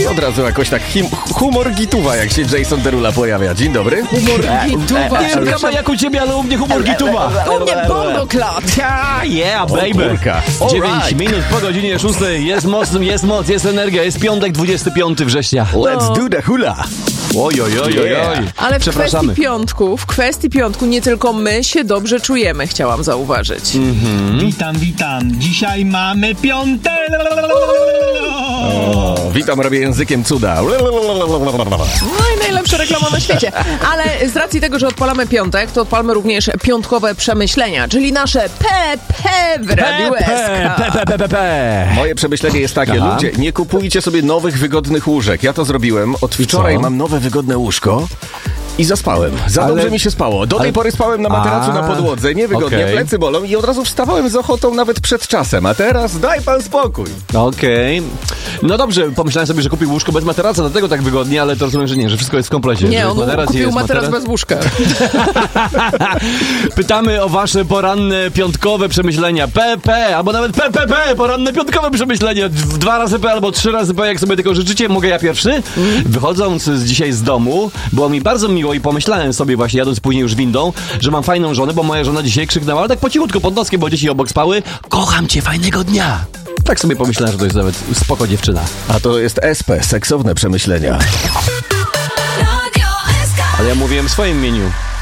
I od razu jakoś tak humor gituwa, jak się Jason Derulo pojawia. Dzień dobry. Humor gituwa. Nie wiem, ma jak u ciebie, ale u mnie humor gituwa. U mnie bomboklat. Yeah, baby. Kurka. 9 minut po godzinie 6. Jest moc, jest energia, jest piątek, 25 września. Let's do the hula. Oj. Ale w Przepraszamy. kwestii piątku nie tylko my się dobrze czujemy, chciałam zauważyć. Witam. Dzisiaj mamy piątek. Witam, robię językiem cuda. No i najlepsza reklama na świecie. Ale z racji tego, że odpalamy piątek, to odpalmy również piątkowe przemyślenia, czyli nasze PP w Radiu SK. Moje przemyślenie jest takie, Aha. ludzie, nie kupujcie sobie nowych, wygodnych łóżek. Ja to zrobiłem. Od wczoraj mam nowe, wygodne łóżko. I zaspałem. Dobrze mi się spało. Do tej pory spałem na materacu na podłodze, niewygodnie, okej. plecy bolą i od razu wstawałem z ochotą nawet przed czasem. A teraz daj pan spokój. Okej. No dobrze, pomyślałem sobie, że kupił łóżko bez materaca, dlatego tak wygodnie, ale to rozumiem, że nie, że wszystko jest w komplecie. Nie, że on jest materac, kupił jest materac bez łóżka. Pytamy o wasze poranne piątkowe przemyślenia. PP, albo nawet PPP, poranne piątkowe przemyślenia. 2 razy P albo 3 razy P, jak sobie tego życzycie. Mogę ja pierwszy? Wychodząc dzisiaj z domu, było mi bardzo miło i pomyślałem sobie właśnie, jadąc później już windą, że mam fajną żonę, bo moja żona dzisiaj krzyknęła, ale tak po cichutku pod noskiem, bo dzieci obok spały. Kocham cię, fajnego dnia. Tak sobie pomyślałem, że to jest nawet spoko dziewczyna. A to jest SP, seksowne przemyślenia. Ale ja mówiłem w swoim imieniu.